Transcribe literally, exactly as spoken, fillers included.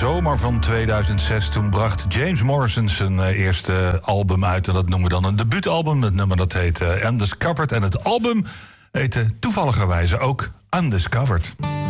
zomer van tweeduizend zes. Toen bracht James Morrison zijn uh, eerste album uit. En dat noemen we dan een debuutalbum. Het nummer dat heet uh, Undiscovered. En het album heette toevalligerwijze ook Undiscovered.